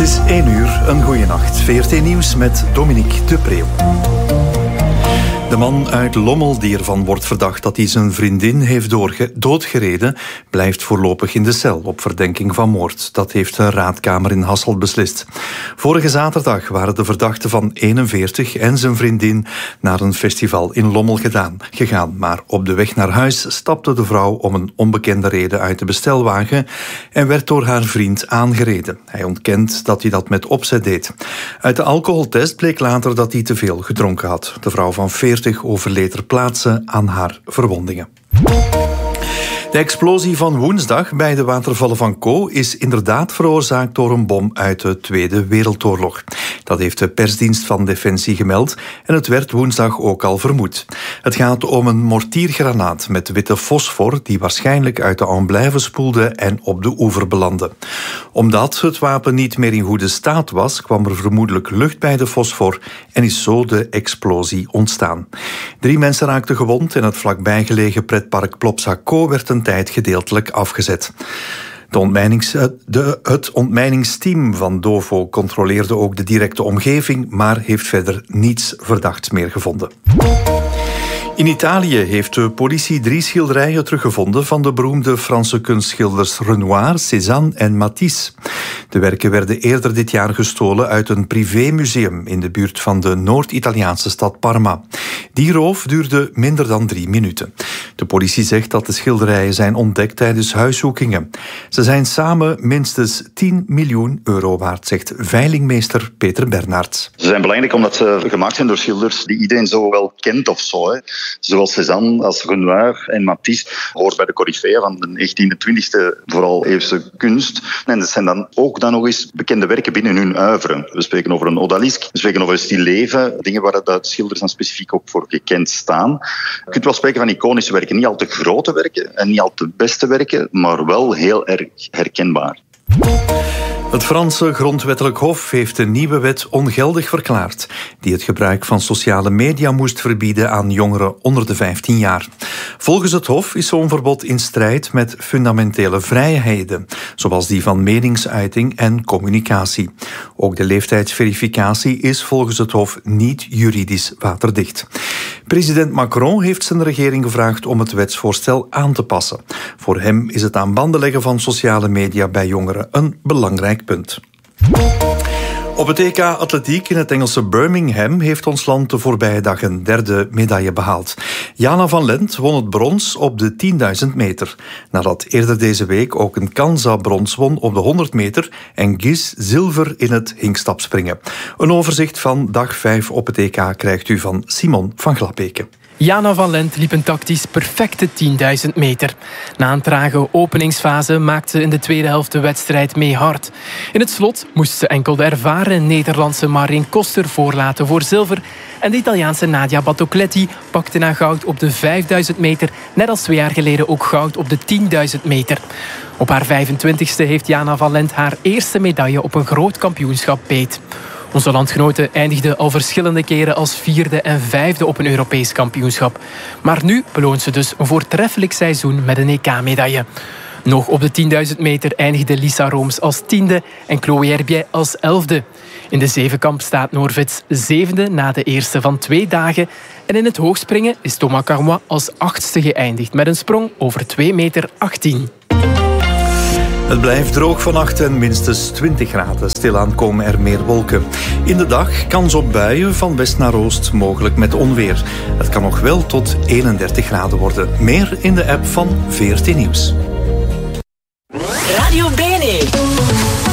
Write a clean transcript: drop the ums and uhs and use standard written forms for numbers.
is 1 uur, een goeie nacht. VRT Nieuws met Dominique de Preeuw. De man uit Lommel die ervan wordt verdacht dat hij zijn vriendin heeft doodgereden, blijft voorlopig in de cel op verdenking van moord. Dat heeft de raadkamer in Hasselt beslist. Vorige zaterdag waren de verdachten van 41 en zijn vriendin naar een festival in Lommel gegaan. Maar op de weg naar huis stapte de vrouw om een onbekende reden uit de bestelwagen en werd door haar vriend aangereden. Hij ontkent dat hij dat met opzet deed. Uit de alcoholtest bleek later dat hij te veel gedronken had. De vrouw van 40 overleed ter plaatse aan haar verwondingen. De explosie van woensdag bij de watervallen van Caux is inderdaad veroorzaakt door een bom uit de Tweede Wereldoorlog. Dat heeft de persdienst van Defensie gemeld en het werd woensdag ook al vermoed. Het gaat om een mortiergranaat met witte fosfor die waarschijnlijk uit de Amblève spoelde en op de oever belandde. Omdat het wapen niet meer in goede staat was, kwam er vermoedelijk lucht bij de fosfor en is zo de explosie ontstaan. 3 mensen raakten gewond en het vlakbij gelegen pretpark Plopsa-Caux werd een tijd gedeeltelijk afgezet. Het ontmijningsteam van DOVO controleerde ook de directe omgeving, maar heeft verder niets verdachts meer gevonden. In Italië heeft de politie 3 schilderijen teruggevonden van de beroemde Franse kunstschilders Renoir, Cézanne en Matisse. De werken werden eerder dit jaar gestolen uit een privémuseum in de buurt van de Noord-Italiaanse stad Parma. Die roof duurde minder dan 3 minuten. De politie zegt dat de schilderijen zijn ontdekt tijdens huiszoekingen. Ze zijn samen minstens 10 miljoen euro waard, zegt veilingmeester Peter Bernards. Ze zijn belangrijk omdat ze gemaakt zijn door schilders die iedereen zo wel kent of zo. Hè. Zoals Cézanne als Renoir en Matisse hoort bij de coryfeeën van de 19e, 20e vooral eeuwse kunst. En dat zijn dan ook nog eens bekende werken binnen hun oeuvre. We spreken over een odalisque, we spreken over een stilleven, dingen waar de schilders dan specifiek ook voor gekend staan. Je kunt wel spreken van iconische werken, niet al te grote werken en niet al te beste werken, maar wel heel erg herkenbaar. Het Franse grondwettelijk hof heeft een nieuwe wet ongeldig verklaard, die het gebruik van sociale media moest verbieden aan jongeren onder de 15 jaar. Volgens het hof is zo'n verbod in strijd met fundamentele vrijheden, zoals die van meningsuiting en communicatie. Ook de leeftijdsverificatie is volgens het hof niet juridisch waterdicht. President Macron heeft zijn regering gevraagd om het wetsvoorstel aan te passen. Voor hem is het aan banden leggen van sociale media bij jongeren een belangrijk punt. Op het EK Atletiek in het Engelse Birmingham heeft ons land de voorbije dag een 3e medaille behaald. Jana van Lent won het brons op de 10.000 meter. Nadat eerder deze week ook een Kansa brons won op de 100 meter en Gies zilver in het hinkstapspringen. Een overzicht van dag 5 op het EK krijgt u van Simon van Glapeke. Jana van Lent liep een tactisch perfecte 10.000 meter. Na een trage openingsfase maakte ze in de tweede helft de wedstrijd mee hard. In het slot moest ze enkel de ervaren Nederlandse Marijn Koster voorlaten voor zilver. En de Italiaanse Nadia Battocletti pakte na goud op de 5.000 meter, net als 2 jaar geleden ook goud op de 10.000 meter. Op haar 25e heeft Jana van Lent haar eerste medaille op een groot kampioenschap beet. Onze landgenote eindigde al verschillende keren als 4e en 5e op een Europees kampioenschap. Maar nu beloont ze dus een voortreffelijk seizoen met een EK-medaille. Nog op de 10.000 meter eindigde Lisa Rooms als 10e en Chloé Herbiet als 11e. In de zevenkamp staat Noorvits 7e na de eerste van 2 dagen. En in het hoogspringen is Thomas Carmois als 8e geëindigd met een sprong over 2,18 meter. Het blijft droog vannacht en minstens 20 graden. Stilaan komen er meer wolken. In de dag kans op buien van west naar oost, mogelijk met onweer. Het kan nog wel tot 31 graden worden. Meer in de app van VRT Nieuws. Radio Bene.